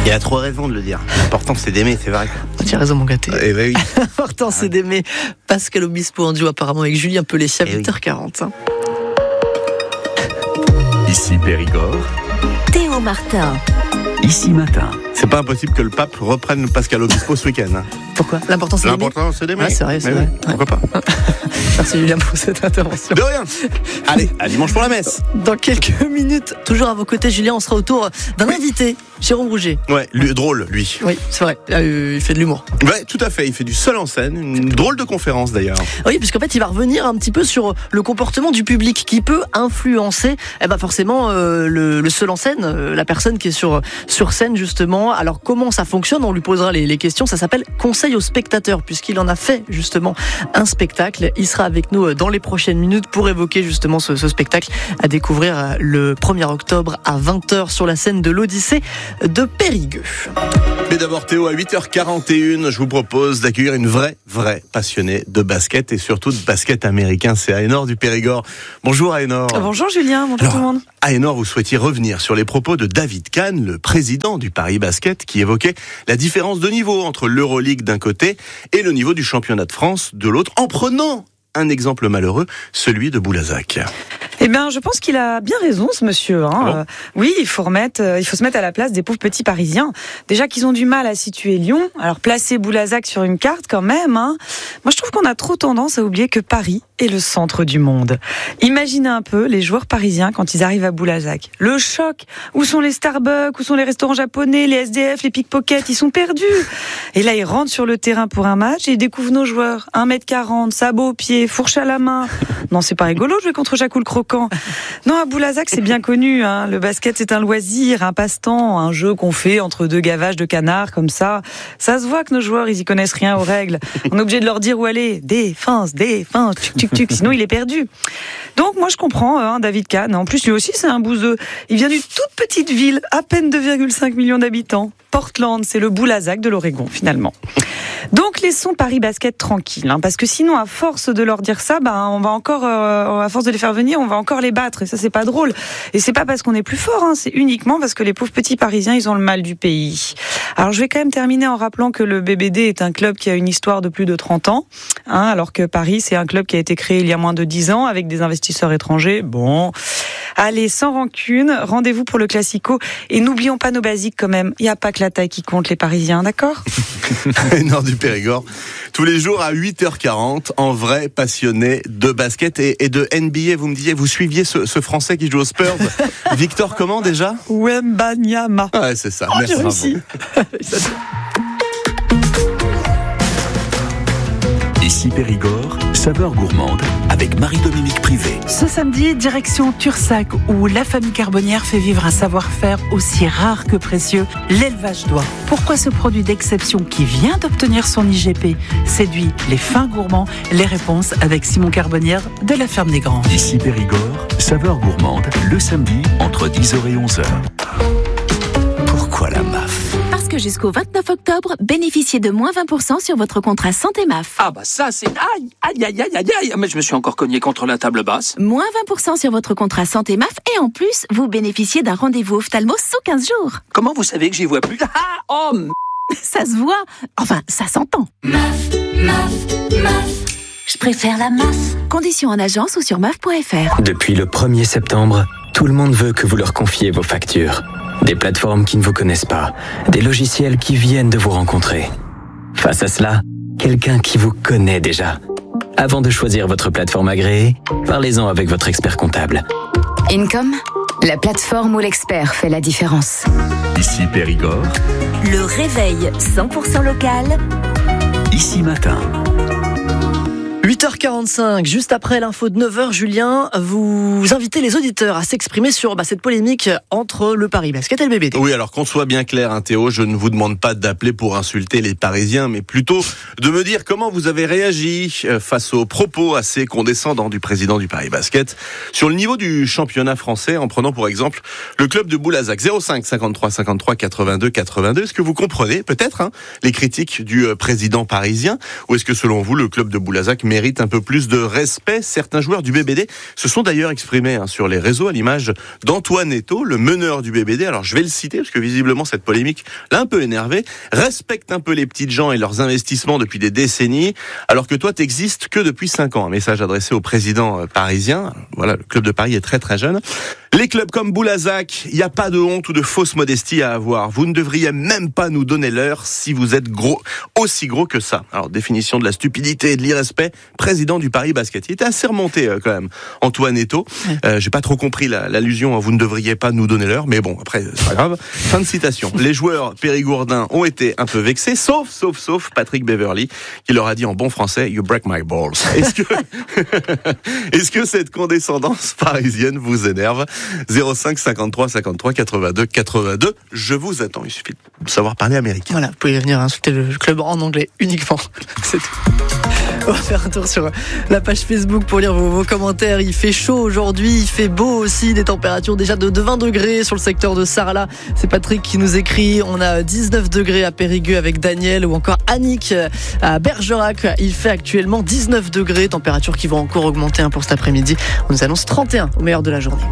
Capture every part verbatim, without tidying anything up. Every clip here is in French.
Il y a trop raison de le dire. L'important c'est d'aimer, c'est vrai. Tu as raison mon gâté. Eh ben oui. L'important c'est d'aimer. Pascal Obispo en duo apparemment avec Julien Pelessier à Eh huit heures quarante. oui. Ici Périgord, Théo Martin. Ici Matin. C'est pas impossible que le pape reprenne Pascal Obispo ce week-end. Hein. Pourquoi ? L'important c'est d'aimer. L'important c'est d'aimer. Ouais, c'est vrai, c'est Mais vrai. oui, pourquoi pas. Merci Julien pour cette intervention. De rien. Allez, à dimanche pour la messe. Dans quelques minutes, toujours à vos côtés Julien, on sera autour d'un Oui. invité, Jérôme Rouget. Ouais, lui, drôle, lui. Oui, c'est vrai, euh, il fait de l'humour. Ouais, tout à fait. Il fait du seul en scène. Une drôle de conférence d'ailleurs. Oui, puisqu'en fait, il va revenir un petit peu sur le comportement du public qui peut influencer, eh ben forcément, euh, le, le seul en scène, euh, la personne qui est sur, sur scène justement. Alors, comment ça fonctionne ? On lui posera les, les questions. Ça s'appelle Conseil aux spectateurs, puisqu'il en a fait justement un spectacle. Il sera avec nous dans les prochaines minutes pour évoquer justement ce, ce spectacle à découvrir le premier octobre à vingt heures sur la scène de l'Odyssée de Périgueux. Mais d'abord Théo, à huit heures quarante et une, je vous propose d'accueillir une vraie, vraie passionnée de basket et surtout de basket américain. C'est Aénor du Périgord. Bonjour Aénor. Bonjour Julien, bonjour Alors, tout le monde. Aénor, vous souhaitiez revenir sur les propos de David Kahn, le président du Paris Basket, qui évoquait la différence de niveau entre l'Euroleague d'un côté et le niveau du championnat de France de l'autre, en prenant un exemple malheureux, celui de Boulazac. Eh bien, je pense qu'il a bien raison, ce monsieur. Hein. Ah bon euh, oui, il faut remettre, euh, il faut se mettre à la place des pauvres petits Parisiens. Déjà qu'ils ont du mal à situer Lyon, alors placer Boulazac sur une carte quand même. Hein. Moi, je trouve qu'on a trop tendance à oublier que Paris est le centre du monde. Imaginez un peu les joueurs parisiens quand ils arrivent à Boulazac. Le choc. Où sont les Starbucks ? Où sont les restaurants japonais ? Les S D F, les pickpockets ? Ils sont perdus. Et là, ils rentrent sur le terrain pour un match et ils découvrent nos joueurs. un mètre quarante, sabots aux pieds, fourche à la main. Non, c'est pas rigolo de jouer contre Jacou le Croquant. Non, à Boulazac, c'est bien connu. Hein. Le basket, c'est un loisir, un passe-temps, un jeu qu'on fait entre deux gavages de canards comme ça. Ça se voit que nos joueurs, ils y connaissent rien aux règles. On est obligé de leur dire où aller. Défense, défense, tuc, tuc, tuc. Sinon, il est perdu. Donc, moi, je comprends, hein, David Kahn. En plus, lui aussi, c'est un bouseux. Il vient d'une toute petite ville, à peine deux virgule cinq millions d'habitants. Portland, c'est le Boulazac de l'Oregon, finalement. Donc, laissons Paris Basket tranquille, hein, parce que sinon, à force de leur dire ça, ben, on va encore, euh, à force de les faire venir, on va encore les battre, et ça, c'est pas drôle. Et c'est pas parce qu'on est plus fort, hein, c'est uniquement parce que les pauvres petits Parisiens, ils ont le mal du pays. Alors, je vais quand même terminer en rappelant que le B B D est un club qui a une histoire de plus de trente ans, hein, alors que Paris, c'est un club qui a été créé il y a moins de dix ans, avec des investisseurs étrangers. Bon. Allez, sans rancune, rendez-vous pour le Classico, et n'oublions pas nos basiques quand même. Il n'y a pas que la taille qui compte, les Parisiens, d'accord ? Nord du Périgord, tous les jours à huit heures quarante, en vrai passionné de basket et, et de N B A. Vous me disiez, vous suiviez ce, ce Français qui joue aux Spurs, Victor comment déjà ? Wembanyama. Ouais, c'est ça. Oh, Merci. j'ai réussi. Ici Périgord, saveur gourmande avec Marie-Dominique Privé. Ce samedi, direction Tursac, où la famille Carbonnière fait vivre un savoir-faire aussi rare que précieux, l'élevage d'oies. Pourquoi ce produit d'exception qui vient d'obtenir son I G P séduit les fins gourmands ? Les réponses avec Simon Carbonnière de la Ferme des Granges. Ici Périgord, saveur gourmande, le samedi entre dix heures et onze heures. Pourquoi la M A F ? Parce que jusqu'au vingt-neuf octobre, bénéficiez de moins vingt pour cent sur votre contrat santé M A F. Ah bah ça c'est... Aïe, aïe, aïe, aïe, aïe, aïe. Mais je me suis encore cogné contre la table basse. Moins vingt pour cent sur votre contrat santé M A F et en plus, vous bénéficiez d'un rendez-vous ophtalmo sous quinze jours. Comment vous savez que j'y vois plus ? Ah, oh, m... Ça se voit. Enfin, ça s'entend. M A F, M A F, M A F. Je préfère la M A F. Conditions en agence ou sur M A F point F R. Depuis le premier septembre, tout le monde veut que vous leur confiez vos factures. Des plateformes qui ne vous connaissent pas, des logiciels qui viennent de vous rencontrer. Face à cela, quelqu'un qui vous connaît déjà. Avant de choisir votre plateforme agréée, parlez-en avec votre expert comptable. Income, la plateforme où l'expert fait la différence. Ici Périgord, Le réveil cent pour cent local. Ici Matin. huit heures quarante-cinq, juste après l'info de neuf heures, Julien, vous invitez les auditeurs à s'exprimer sur bah, cette polémique entre le Paris Basket et le B B D. Oui, alors qu'on soit bien clair, hein, Théo, je ne vous demande pas d'appeler pour insulter les Parisiens, mais plutôt de me dire comment vous avez réagi face aux propos assez condescendants du président du Paris Basket sur le niveau du championnat français, en prenant pour exemple le club de Boulazac. zéro cinq cinquante-trois cinquante-trois quatre-vingt-deux quatre-vingt-deux. Est-ce que vous comprenez peut-être hein, les critiques du président parisien, ou est-ce que selon vous le club de Boulazac mérite mérite un peu plus de respect. Certains joueurs du B B D se sont d'ailleurs exprimés hein, sur les réseaux, à l'image d'Antoine Eto'o, le meneur du B B D. Alors je vais le citer parce que visiblement cette polémique l'a un peu énervé. Respecte un peu les petites gens et leurs investissements depuis des décennies, alors que toi t'existes que depuis cinq ans. Un message adressé au président parisien. Voilà, le club de Paris est très très jeune. Les clubs comme Boulazac, il n'y a pas de honte ou de fausse modestie à avoir. Vous ne devriez même pas nous donner l'heure si vous êtes gros, aussi gros que ça. Alors, définition de la stupidité et de l'irrespect, président du Paris Basket. Il était assez remonté euh, quand même, Antoine Eto'o. Euh, j'ai pas trop compris la, l'allusion, hein, vous ne devriez pas nous donner l'heure, mais bon, après, c'est pas grave. Fin de citation. Les joueurs périgourdins ont été un peu vexés, sauf, sauf, sauf Patrick Beverley, qui leur a dit en bon français, you break my balls. Est-ce que, est-ce que cette condescendance parisienne vous énerve? zéro cinq cinquante-trois cinquante-trois quatre-vingt-deux quatre-vingt-deux. Je vous attends. Il suffit de savoir parler américain. Voilà, vous pouvez venir insulter le club en anglais uniquement. C'est tout. On va faire un tour sur la page Facebook pour lire vos, vos commentaires. Il fait chaud aujourd'hui, il fait beau aussi, des températures déjà de, de vingt degrés sur le secteur de Sarlat. C'est Patrick qui nous écrit. On a dix-neuf degrés à Périgueux avec Daniel, ou encore Annick à Bergerac. Il fait actuellement dix-neuf degrés, température qui va encore augmenter pour cet après-midi. On nous annonce trente et un au meilleur de la journée.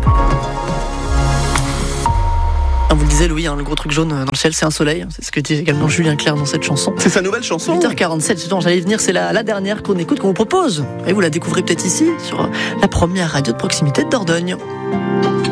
Vous le disiez, Louis, hein, le gros truc jaune dans le ciel, c'est un soleil. C'est ce que dit également Julien Clerc dans cette chanson. C'est sa nouvelle chanson. huit heures quarante-sept, c'est j'allais y venir, c'est la, la dernière qu'on écoute, qu'on vous propose. Et vous la découvrez peut-être ici, sur la première radio de proximité de Dordogne.